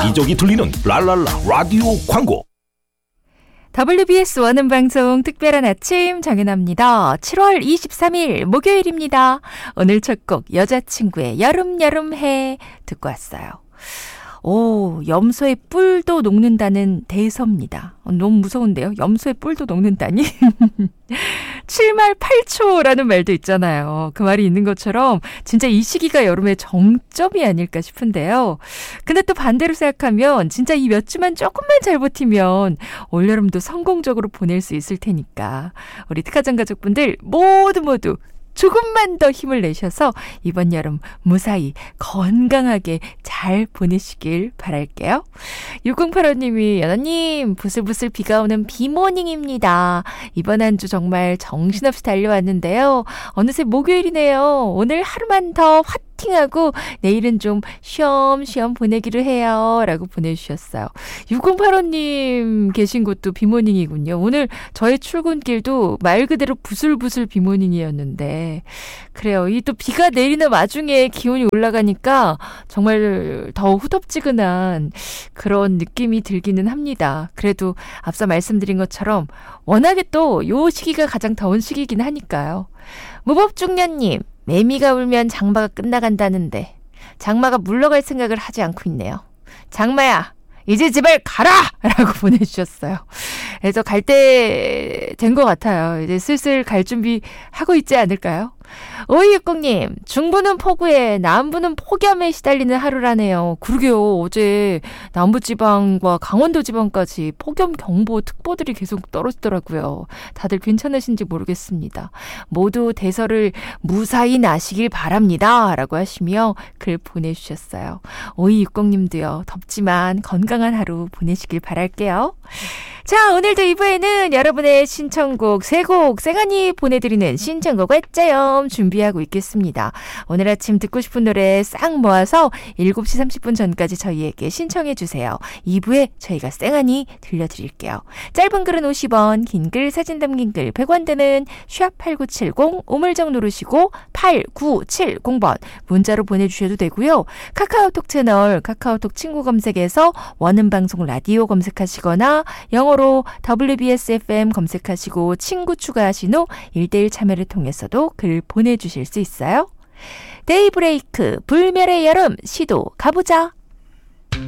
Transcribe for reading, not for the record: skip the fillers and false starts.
여기저기 들리는 랄랄라 라디오 광고. WBS 원음 방송 특별한 아침 정연아입니다. 7월 23일 목요일입니다. 오늘 첫 곡 여자친구의 여름해 듣고 왔어요. 오, 염소의 뿔도 녹는다는 대서입니다. 너무 무서운데요. 염소의 뿔도 녹는다니? 7말 8초라는 말도 있잖아요. 그 말이 있는 것처럼 진짜 이 시기가 여름의 정점이 아닐까 싶은데요. 근데 또 반대로 생각하면 진짜 이 몇 주만 조금만 잘 버티면 올여름도 성공적으로 보낼 수 있을 테니까 우리 특화장 가족분들 모두 조금만 더 힘을 내셔서 이번 여름 무사히 건강하게 잘 보내시길 바랄게요. 6085님이 연아님 부슬부슬 비가 오는 비모닝입니다. 이번 한 주 정말 정신없이 달려왔는데요. 어느새 목요일이네요. 오늘 하루만 더 화팅하고 내일은 좀 쉬엄쉬엄 보내기로 해요. 라고 보내주셨어요. 6085님 계신 곳도 비모닝이군요. 오늘 저의 출근길도 말 그대로 부슬부슬 비모닝이었는데 그래요. 이 또 비가 내리는 와중에 기온이 올라가니까 정말 더 후덥지근한 그런 느낌이 들기는 합니다. 그래도 앞서 말씀드린 것처럼 워낙에 또 요 시기가 가장 더운 시기이긴 하니까요. 무법중년님, 매미가 울면 장마가 끝나간다는데 장마가 물러갈 생각을 하지 않고 있네요. 장마야, 이제 제발 가라! 라고 보내주셨어요. 그래서 갈 때 된 것 같아요. 이제 슬슬 갈 준비 하고 있지 않을까요? 5260님, 중부는 폭우에 남부는 폭염에 시달리는 하루라네요. 그러게요. 어제 남부지방과 강원도지방까지 폭염경보 특보들이 계속 떨어지더라고요. 다들 괜찮으신지 모르겠습니다. 모두 대설을 무사히 나시길 바랍니다. 라고 하시며 글 보내주셨어요. 5260님도요. 덥지만 건강한 하루 보내시길 바랄게요. 자, 오늘도 2부에는 여러분의 신청곡 3곡 쌩하니 보내드리는 신청곡 애짜염 준비하고 있겠습니다. 오늘 아침 듣고 싶은 노래 싹 모아서 7시 30분 전까지 저희에게 신청해 주세요. 2부에 저희가 쌩하니 들려드릴게요. 짧은 글은 50원, 긴 글 사진 담긴 글 100원 되는 샵8970 우물정 누르시고 8970번 문자로 보내주셔도 되고요. 카카오톡 채널 카카오톡 친구 검색에서 원음방송 라디오 검색하시거나 영어로 WBS FM 검색하시고 친구 추가하신 후 1대1 참여를 통해서도 글 보내주실 수 있어요. 데이브레이크 불멸의 여름 시도 가보자.